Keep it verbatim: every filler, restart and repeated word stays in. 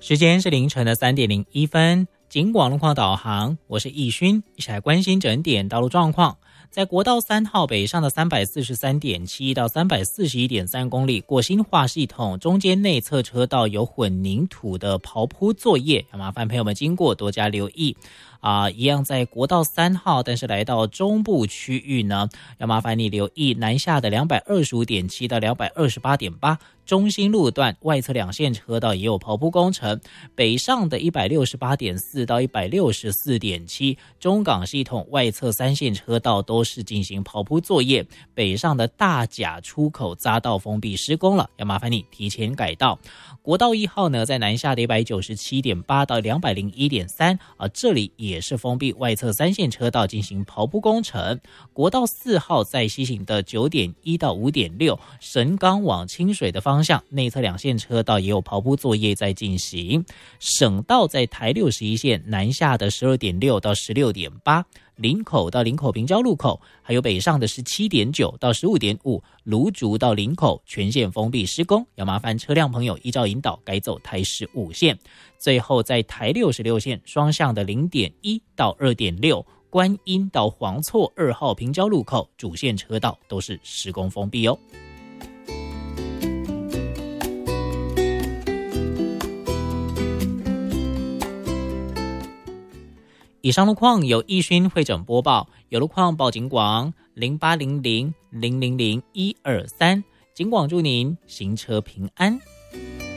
时间是凌晨的三点零一分，警广路况导航，我是易勋，一起来关心整点道路状况。在国道三号北上的三百四十三点七到三百四十一点三公里过新化系统，中间内侧车道有混凝土的刨铺作业，要麻烦朋友们经过多加留意。啊、呃，一样在国道三号，但是来到中部区域呢，要麻烦你留意南下的两百二十五点七到两百二十八点八。中心路段外侧两线车道也有刨铺工程，北上的一百六十八点四到一百六十四点七，中港系统外侧三线车道都是进行刨铺作业，北上的大甲出口匝道封闭施工了，要麻烦你提前改道。国道一号呢，在南下的一百九十七点八到两百零一点三，啊，这里也是封闭外侧三线车道进行刨铺工程。国道四号在西行的九点一到五点六，神冈往清水的方向。内侧两线车道也有刨铺作业在进行。省道在台六十一线南下的十二点六到十六点八，林口到林口平交路口，还有北上的十七点九到十五点五，芦竹到林口全线封闭施工，要麻烦车辆朋友依照引导改走台十五线。最后在台六十六线双向的零点一到二点六，观音到黄厝二号平交路口主线车道都是施工封闭哦。以上路况由易勋会诊播报，有路况报警广零八零零零零零一二三，警广祝您行车平安。